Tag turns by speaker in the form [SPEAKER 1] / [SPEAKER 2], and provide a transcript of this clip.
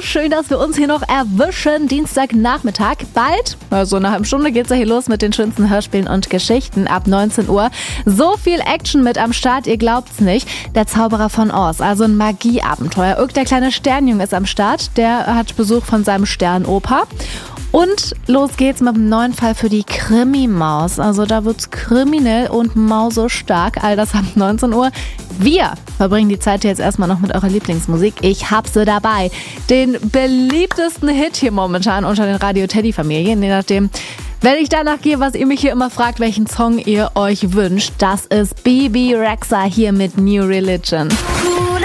[SPEAKER 1] schön, dass wir uns hier noch erwischen. Dienstagnachmittag. Bald, also eine halbe Stunde, geht's ja hier los mit den schönsten Hörspielen und Geschichten ab 19 Uhr. So viel Action mit am Start, ihr glaubt's nicht. Der Zauberer von Oz, also ein Magieabenteuer. Irk, der kleine Sternjunge, ist am Start. Der hat Besuch von seinem Sternopa. Und los geht's mit einem neuen Fall für die Krimi-Maus. Also da wird's kriminell und mausestark. All das ab 19 Uhr. Wir verbringen die Zeit jetzt erstmal noch mit eurer Lieblingsmusik. Ich hab sie dabei. Den beliebtesten Hit hier momentan unter den Radio-Teddy-Familien. Je nachdem, wenn ich danach gehe, was ihr mich hier immer fragt, welchen Song ihr euch wünscht. Das ist Bebe Rexha hier mit New Religion.